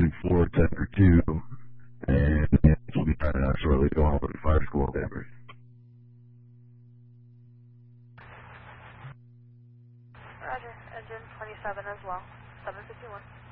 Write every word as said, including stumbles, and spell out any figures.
Unit four, Sector two, and we'll be signing out shortly, going over to fire school members. Roger, engine twenty-seven as well, seven fifty-one.